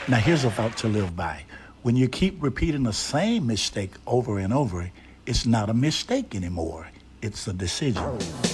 Now, here's a thought to live by. When you keep repeating the same mistake over and over, it's not a mistake anymore. It's a decision.